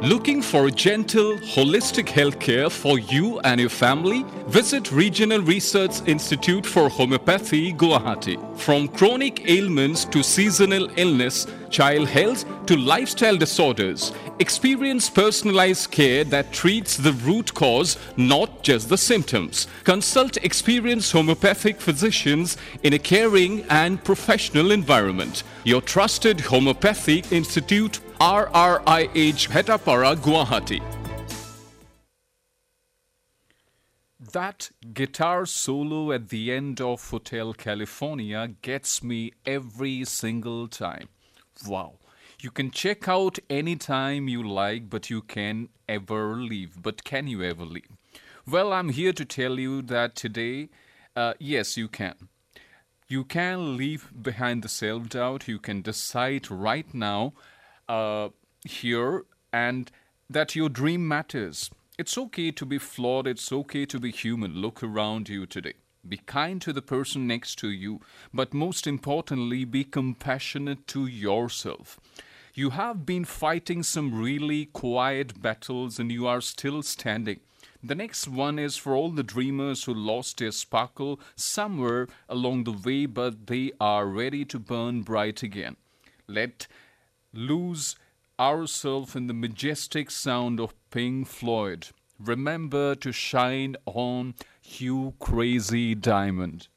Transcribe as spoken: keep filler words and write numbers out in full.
Looking for gentle, holistic healthcare for you and your family? Visit Regional Research Institute for Homeopathy, Guwahati. From chronic ailments to seasonal illness, child health to lifestyle disorders, experience personalized care that treats the root cause, not just the symptoms. Consult experienced homeopathic physicians in a caring and professional environment. Your trusted Homeopathic Institute, R R I H, Hetapara, Guwahati. That guitar solo at the end of Hotel California gets me every single time. Wow. You can check out anytime you like, but you can ever leave. But can you ever leave? Well, I'm here to tell you that today, uh, yes, you can. You can leave behind the self-doubt. You can decide right now uh, here and that your dream matters. It's okay to be flawed. It's okay to be human. Look around you today. Be kind to the person next to you, but most importantly, be compassionate to yourself. You have been fighting some really quiet battles and you are still standing. The next one is for all the dreamers who lost their sparkle somewhere along the way, but they are ready to burn bright again. Let lose ourselves in the majestic sound of Pink Floyd. Remember to shine on, you crazy diamond.